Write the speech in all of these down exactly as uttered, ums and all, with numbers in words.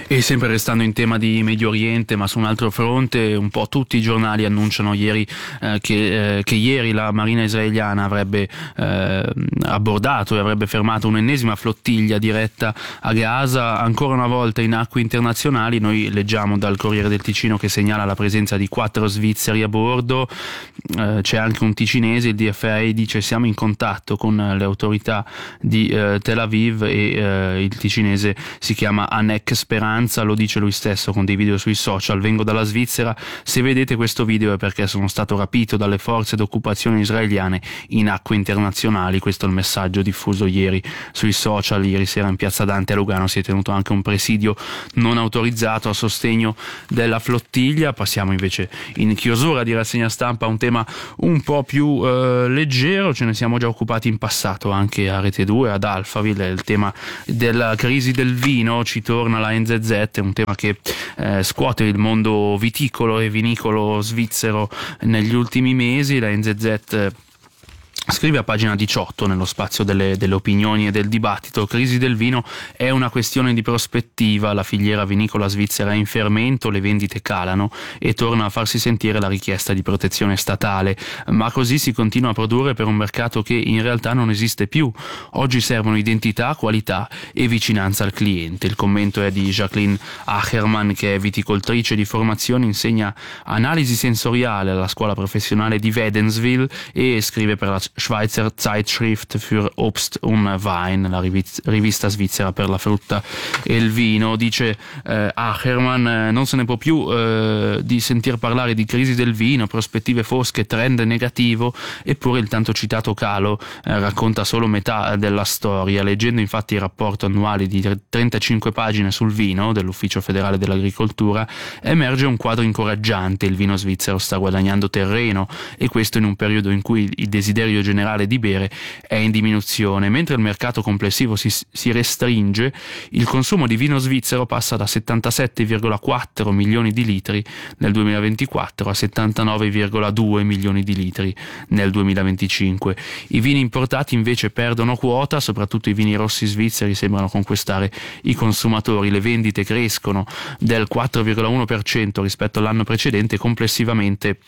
E sempre restando in tema di Medio Oriente, ma su un altro fronte, un po' tutti i giornali annunciano ieri eh, che, eh, che ieri la Marina israeliana avrebbe eh, abbordato e avrebbe fermato un'ennesima flottiglia diretta a Gaza, ancora una volta in acque internazionali. Noi leggiamo dal Corriere del Ticino che segnala la presenza di quattro svizzeri a bordo, eh, c'è anche un ticinese. Il D F A dice: siamo in contatto con le autorità di eh, Tel Aviv, e eh, il ticinese si chiama Anek Speranza. Lo dice lui stesso con dei video sui social: vengo dalla Svizzera, se vedete questo video è perché sono stato rapito dalle forze d'occupazione israeliane in acque internazionali. Questo è il messaggio diffuso ieri sui social. Ieri sera in piazza Dante a Lugano si è tenuto anche un presidio non autorizzato a sostegno della flottiglia. Passiamo invece in chiusura di rassegna stampa a un tema un po' più eh, leggero. Ce ne siamo già occupati in passato anche a Rete due, ad Alphaville. Il tema della crisi del vino, ci torna la N Z Z, è un tema che eh, scuote il mondo viticolo e vinicolo svizzero negli ultimi mesi. La N Z Z scrive a pagina diciotto, nello spazio delle, delle opinioni e del dibattito: crisi del vino è una questione di prospettiva, la filiera vinicola svizzera è in fermento, le vendite calano e torna a farsi sentire la richiesta di protezione statale, ma così si continua a produrre per un mercato che in realtà non esiste più. Oggi servono identità, qualità e vicinanza al cliente. Il commento è di Jacqueline Achermann, che è viticoltrice di formazione, insegna analisi sensoriale alla scuola professionale di Wädenswil e scrive per la Schweizer Zeitschrift für Obst und Wein, la rivista svizzera per la frutta e il vino. Dice eh, Achermann: eh, non se ne può più eh, di sentir parlare di crisi del vino, prospettive fosche, trend negativo, eppure il tanto citato calo eh, racconta solo metà della storia. Leggendo infatti il rapporto annuale di trentacinque pagine sul vino dell'Ufficio federale dell'agricoltura emerge un quadro incoraggiante: il vino svizzero sta guadagnando terreno, e questo in un periodo in cui il desiderio generale di bere è in diminuzione. Mentre il mercato complessivo si, si restringe, il consumo di vino svizzero passa da settantasette virgola quattro milioni di litri nel duemilaventiquattro a settantanove virgola due milioni di litri nel duemilaventicinque. I vini importati invece perdono quota, soprattutto i vini rossi svizzeri sembrano conquistare i consumatori. Le vendite crescono del quattro virgola uno per cento rispetto all'anno precedente. Complessivamente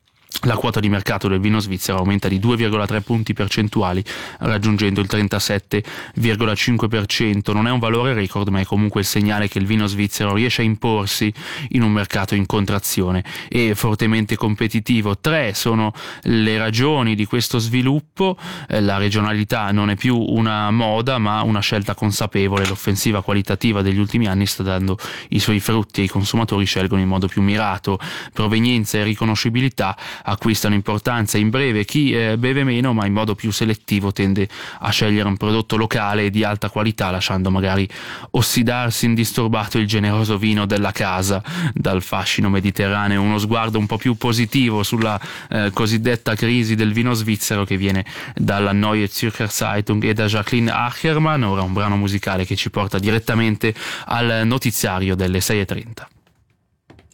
la quota di mercato del vino svizzero aumenta di due virgola tre punti percentuali, raggiungendo il trentasette virgola cinque per cento. Non è un valore record, ma è comunque il segnale che il vino svizzero riesce a imporsi in un mercato in contrazione e fortemente competitivo. Tre sono le ragioni di questo sviluppo: la regionalità non è più una moda, ma una scelta consapevole. L'offensiva qualitativa degli ultimi anni sta dando i suoi frutti e i consumatori scelgono in modo più mirato. Provenienza e riconoscibilità acquistano importanza. In breve, chi eh, beve meno ma in modo più selettivo tende a scegliere un prodotto locale e di alta qualità, lasciando magari ossidarsi indisturbato il generoso vino della casa. Dal fascino mediterraneo uno sguardo un po' più positivo sulla eh, cosiddetta crisi del vino svizzero, che viene dalla Neue Zürcher Zeitung e da Jacqueline Achermann. Ora un brano musicale che ci porta direttamente al notiziario delle sei e trenta.